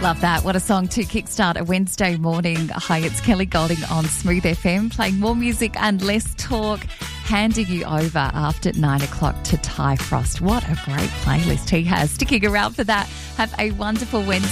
Love that. What a song to kickstart a Wednesday morning. Hi, it's Kelly Golding on Smooth FM, playing more music and less talk, handing you over after 9 o'clock to Ty Frost. What a great playlist he has. Sticking around for that. Have a wonderful Wednesday.